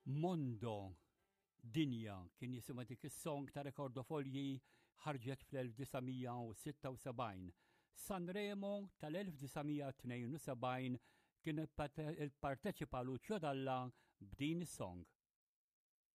Mondo Dinja kien jisimha dik is-song ta' rekordofolji ħarġet fl-1976. Sanremo tal-1972 kien ipparteċipa Lucio Dalla b'din is-song.